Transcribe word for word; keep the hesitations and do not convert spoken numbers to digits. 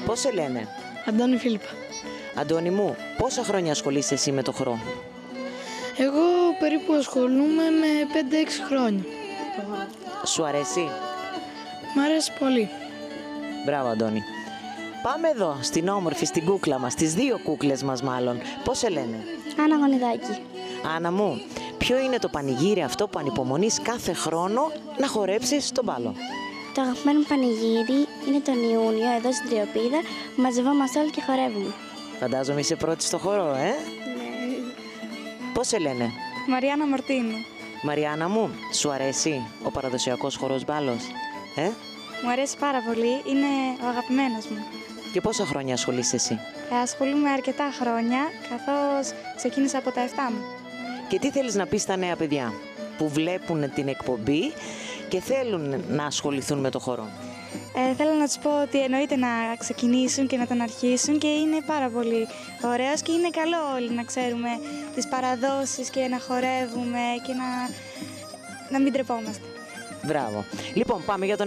Πώς σε λένε? Αντώνη Φίλιππα. Αντώνη μου, πόσα χρόνια ασχολείσαι εσύ με το χορό? Εγώ περίπου ασχολούμαι με πέντε έξι χρόνια. Σου αρέσει? Μ' αρέσει πολύ. Μπράβο, Αντώνη. Πάμε εδώ, στην όμορφη, στην κούκλα μας, τις δύο κούκλες μας μάλλον. Πώς σε λένε? Άννα Γονιδάκη. Άννα μου, ποιο είναι το πανηγύρι αυτό που ανυπομονείς κάθε χρόνο να χορέψεις στον μπάλο? Το αγαπημένο μου πανηγύρι είναι τον Ιούνιο, εδώ στην Τριοπίδα, που μαζευόμαστε όλοι και χορεύουμε. Φαντάζομαι είσαι πρώτη στο χορό, ε? Ναι. Πώς σε λένε? Μαριάννα Μαρτίνου. Μαριάννα μου, σου αρέσει ο παραδοσιακός χορός μπάλος? Ε? Μου αρέσει πάρα πολύ, είναι ο αγαπημένος μου. Και πόσα χρόνια ασχολείσαι εσύ? Ε, ασχολούμαι αρκετά χρόνια, καθώς ξεκίνησα από τα εφτά μου. Και τι θέλεις να πεις στα νέα παιδιά που βλέπουν την εκπομπή και θέλουν να ασχοληθούν με το χορό? Ε, θέλω να τους πω ότι εννοείται να ξεκινήσουν και να τον αρχίσουν και είναι πάρα πολύ ωραίος και είναι καλό όλοι να ξέρουμε τις παραδόσεις και να χορεύουμε και να, να μην τρεπόμαστε. Μπράβο. Λοιπόν, πάμε για τον